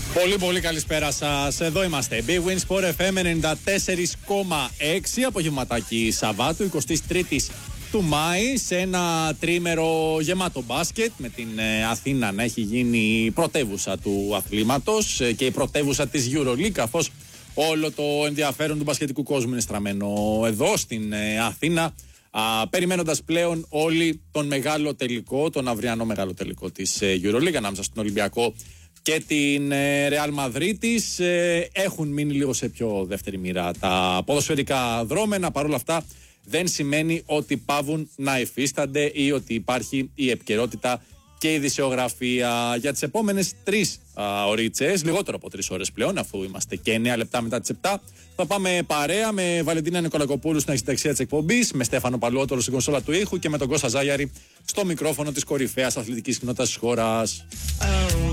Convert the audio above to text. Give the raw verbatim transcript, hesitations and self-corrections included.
Πολύ πολύ καλησπέρα σας. Εδώ είμαστε. Big Win Sport εφ εμ ενενήντα τέσσερα κόμμα έξι. Απογευματάκι Σαββάτου, εικοστή τρίτη του Μάη, σε ένα τρίμερο γεμάτο μπάσκετ, με την Αθήνα να έχει γίνει η πρωτεύουσα του αθλήματος και η πρωτεύουσα της EuroLeague, καθώς όλο το ενδιαφέρον του μπασκετικού κόσμου είναι στραμμένο εδώ στην Αθήνα, α, περιμένοντας πλέον όλοι τον μεγάλο τελικό, τον αυριανό μεγάλο τελικό της EuroLeague ανάμεσα στον Ολυμπιακό και την Ρεάλ Μαδρίτης. Έχουν μείνει λίγο σε πιο δεύτερη μοίρα τα ποδοσφαιρικά δρόμενα. Παρ' όλα αυτά δεν σημαίνει ότι πάβουν να υφίστανται ή ότι υπάρχει η επικαιρότητα και η ειδησιογραφία. Για τις επόμενες τρεις ωρίτσες, λιγότερο από τρεις ώρες πλέον, αφού είμαστε και εννέα λεπτά μετά τις επτά, θα πάμε παρέα με Βαλεντίνα Νικολακοπούλου στην αρχιτεξία της εκπομπής, με Στέφανο Παλαιότερο στην κονσόλα του ήχου και με τον Κώστα Ζάγιαρη στο μικρόφωνο της κορυφαίας αθλητικής κοινότητας της χώρας.